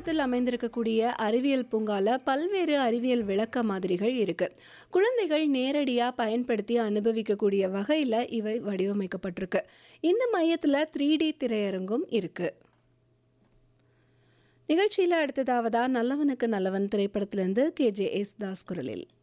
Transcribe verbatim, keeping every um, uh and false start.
கும்பகோணத்தில் அமைந்திருக்கக்கூடிய அறிவியல் பூங்கால பல்வேறு அறிவியல் விளக்க மாதிரிகள் இருக்கு. குழந்தைகள் நேரடியா பயன்படுத்தி அனுபவிக்கக்கூடிய வகையில இவை வடிவமைக்கப்பட்டிருக்கு. இந்த மையத்துல த்ரீ டி திரையரங்கும் இருக்கு. நிகழ்ச்சியில அடுத்ததாவதா நல்லவனுக்கு நல்லவன் திரைப்படத்திலிருந்து கே ஜே எஸ் தாஸ் குரலில்